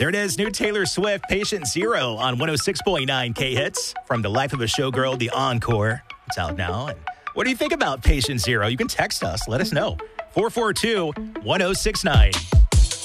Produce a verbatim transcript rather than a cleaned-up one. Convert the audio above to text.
There it is, new Taylor Swift, Patient Zero on one oh six point nine K-Hits from The Life of a Showgirl, The Encore. It's out now. And what do you think about Patient Zero? You can text us. Let us know. four four two, one oh six nine.